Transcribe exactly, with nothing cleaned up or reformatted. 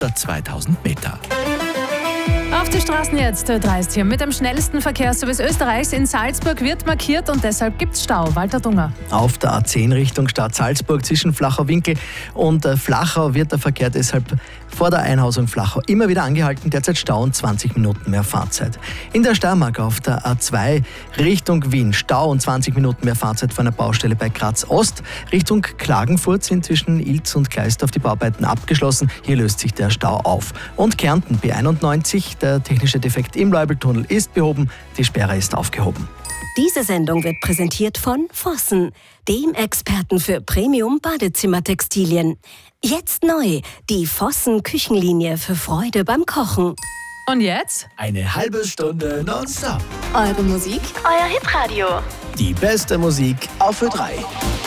zweitausend Meter. Auf die Straßen jetzt, drei ist hier. Mit dem schnellsten Verkehrsservice Österreichs in Salzburg wird markiert und deshalb gibt's Stau. Walter Dunger. Auf der A zehn Richtung Stadt Salzburg zwischen Flachau-Winkel und äh, Flachau wird der Verkehr deshalb vor der Einhausung Flachau immer wieder angehalten. Derzeit Stau und zwanzig Minuten mehr Fahrzeit. In der Steiermark auf der A zwei Richtung Wien Stau und zwanzig Minuten mehr Fahrzeit von der Baustelle bei Graz Ost. Richtung Klagenfurt sind zwischen Ilz und Gleisdorf die Bauarbeiten abgeschlossen. Hier löst sich der Stau auf. Und Kärnten B einundneunzig, der technische Defekt im Leubeltunnel ist behoben, die Sperre ist aufgehoben. Diese Sendung wird präsentiert von Vossen, dem Experten für Premium-Badezimmertextilien. Jetzt neu, die Vossen Küchenlinie für Freude beim Kochen. Und jetzt? Eine halbe Stunde nonstop. Eure Musik, euer Hitradio. Die beste Musik auf Ö drei.